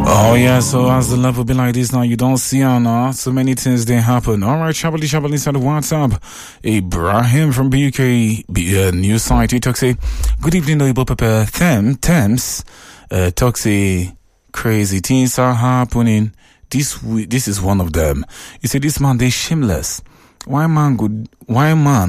Oh yeah, so as the level be like this now, you don't see her now. So many things they happen. Alright, Shabali inside the WhatsApp. Ibrahim from BUK news site. He talks say, good evening, Noibo Pepper. Thames. Talks say, crazy things are happening. This is one of them. He said, this man, they shameless. Why man